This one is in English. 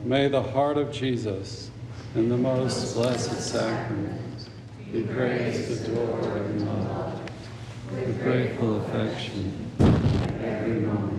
May the heart of Jesus in the most blessed sacraments be praised, adored, and loved with grateful affection every moment.